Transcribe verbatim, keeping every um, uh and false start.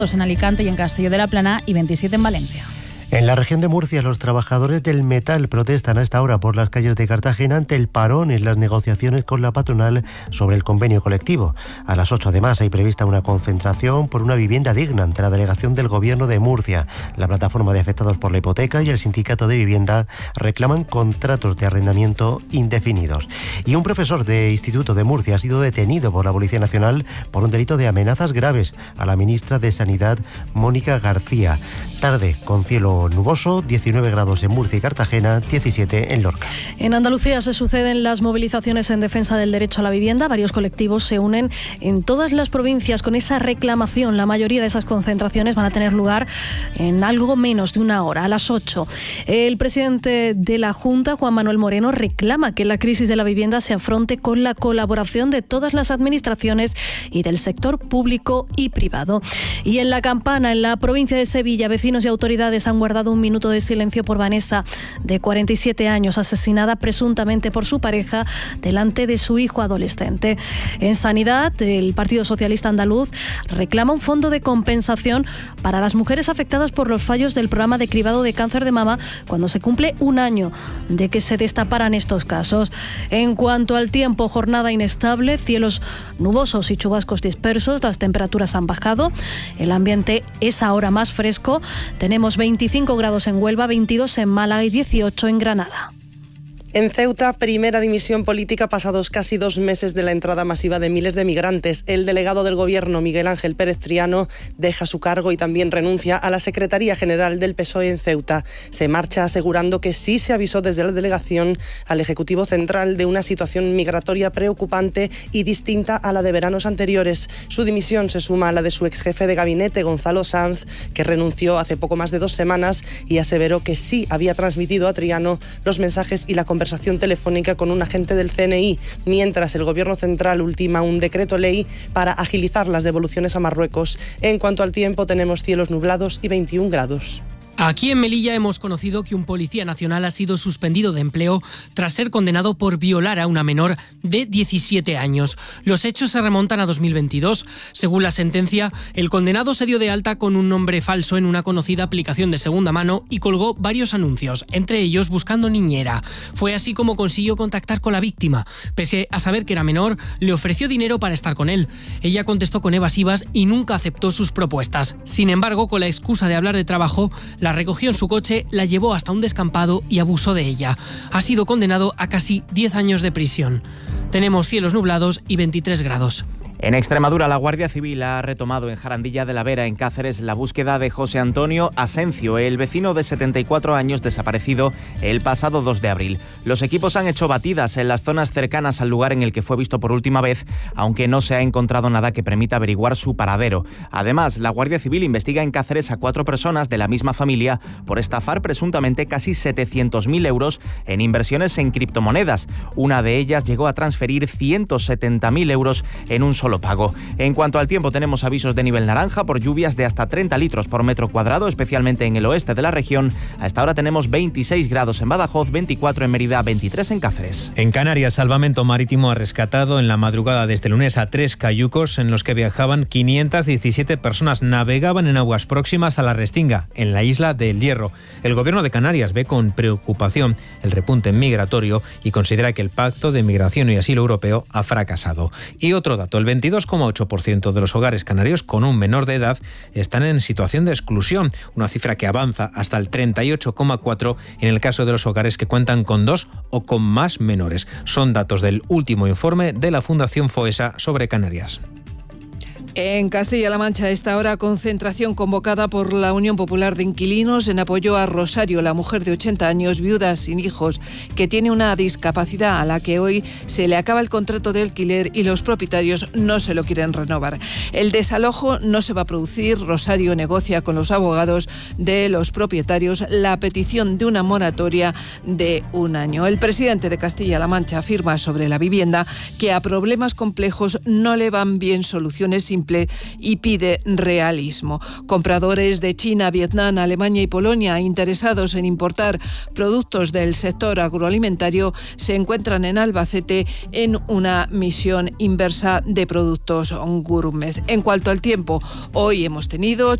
en Alicante y en Castelló de la Plana y veintisiete en Valencia. En la región de Murcia, los trabajadores del metal protestan a esta hora por las calles de Cartagena ante el parón en las negociaciones con la patronal sobre el convenio colectivo. A las ocho, además, hay prevista una concentración por una vivienda digna ante la delegación del Gobierno de Murcia. La plataforma de afectados por la hipoteca y el sindicato de vivienda reclaman contratos de arrendamiento indefinidos. Y un profesor de Instituto de Murcia ha sido detenido por la Policía Nacional por un delito de amenazas graves a la ministra de Sanidad, Mónica García. Tarde con cielo nuboso, diecinueve grados en Murcia y Cartagena, diecisiete en Lorca. En Andalucía se suceden las movilizaciones en defensa del derecho a la vivienda. Varios colectivos se unen en todas las provincias con esa reclamación. La mayoría de esas concentraciones van a tener lugar en algo menos de una hora, a las ocho. El presidente de la Junta, Juan Manuel Moreno, reclama que la crisis de la vivienda se afronte con la colaboración de todas las administraciones y del sector público y privado. Y en La Campana, en la provincia de Sevilla, vecinos y autoridades han guardado un minuto de silencio por Vanessa, de cuarenta y siete años, asesinada presuntamente por su pareja delante de su hijo adolescente. En Sanidad, el Partido Socialista Andaluz reclama un fondo de compensación para las mujeres afectadas por los fallos del programa de cribado de cáncer de mama cuando se cumple un año de que se destaparan estos casos. En cuanto al tiempo, jornada inestable, cielos nubosos y chubascos dispersos, las temperaturas han bajado, el ambiente es ahora más fresco. Tenemos veinticinco grados en Huelva, veintidós en Málaga y dieciocho en Granada. En Ceuta, primera dimisión política pasados casi dos meses de la entrada masiva de miles de migrantes. El delegado del Gobierno, Miguel Ángel Pérez Triano, deja su cargo y también renuncia a la Secretaría General del P S O E en Ceuta. Se marcha asegurando que sí se avisó desde la delegación al Ejecutivo Central de una situación migratoria preocupante y distinta a la de veranos anteriores. Su dimisión se suma a la de su exjefe de gabinete, Gonzalo Sanz, que renunció hace poco más de dos semanas y aseveró que sí había transmitido a Triano los mensajes y la conversación conversación telefónica con un agente del C N I, mientras el Gobierno Central ultima un decreto ley para agilizar las devoluciones a Marruecos. En cuanto al tiempo, tenemos cielos nublados y veintiún grados. Aquí en Melilla hemos conocido que un policía nacional ha sido suspendido de empleo tras ser condenado por violar a una menor de diecisiete años. Los hechos se remontan a dos mil veintidós. Según la sentencia, el condenado se dio de alta con un nombre falso en una conocida aplicación de segunda mano y colgó varios anuncios, entre ellos buscando niñera. Fue así como consiguió contactar con la víctima. Pese a saber que era menor, le ofreció dinero para estar con él. Ella contestó con evasivas y nunca aceptó sus propuestas. Sin embargo, con la excusa de hablar de trabajo, la recogió en su coche, la llevó hasta un descampado y abusó de ella. Ha sido condenado a casi diez años de prisión. Tenemos cielos nublados y veintitrés grados. En Extremadura, la Guardia Civil ha retomado en Jarandilla de la Vera, en Cáceres, la búsqueda de José Antonio Asencio, el vecino de setenta y cuatro años desaparecido el pasado dos de abril. Los equipos han hecho batidas en las zonas cercanas al lugar en el que fue visto por última vez, aunque no se ha encontrado nada que permita averiguar su paradero. Además, la Guardia Civil investiga en Cáceres a cuatro personas de la misma familia por estafar presuntamente casi setecientos mil euros en inversiones en criptomonedas. Una de ellas llegó a transferir ciento setenta mil euros en un solo pago. En cuanto al tiempo, tenemos avisos de nivel naranja por lluvias de hasta treinta litros por metro cuadrado, especialmente en el oeste de la región. A esta hora tenemos veintiséis grados en Badajoz, veinticuatro en Mérida, veintitrés en Cáceres. En Canarias, Salvamento Marítimo ha rescatado en la madrugada de este lunes a tres cayucos en los que viajaban quinientas diecisiete personas. Navegaban en aguas próximas a la Restinga, en la isla del Hierro. El Gobierno de Canarias ve con preocupación el repunte migratorio y considera que el Pacto de Migración y Asilo Europeo ha fracasado. Y otro dato, el veintidós coma ocho por ciento de los hogares canarios con un menor de edad están en situación de exclusión, una cifra que avanza hasta el treinta y ocho coma cuatro por ciento en el caso de los hogares que cuentan con dos o con más menores. Son datos del último informe de la Fundación FOESA sobre Canarias. En Castilla-La Mancha, a esta hora, concentración convocada por la Unión Popular de Inquilinos en apoyo a Rosario, la mujer de ochenta años, viuda sin hijos, que tiene una discapacidad a la que hoy se le acaba el contrato de alquiler y los propietarios no se lo quieren renovar. El desalojo no se va a producir. Rosario negocia con los abogados de los propietarios la petición de una moratoria de un año. El presidente de Castilla-La Mancha afirma sobre la vivienda que a problemas complejos no le van bien soluciones simple y pide realismo. Compradores de China, Vietnam, Alemania y Polonia interesados en importar productos del sector agroalimentario se encuentran en Albacete en una misión inversa de productos gourmet. En cuanto al tiempo, hoy hemos tenido